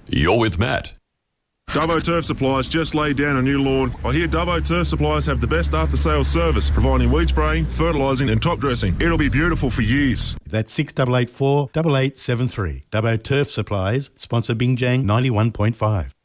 You're with Matt. Dubbo Turf Supplies just laid down a new lawn. I hear Dubbo Turf Supplies have the best after-sales service, providing weed spraying, fertilising and top dressing. It'll be beautiful for years. That's 6884 8873. Dubbo Turf Supplies, sponsor Bingjang 91.5.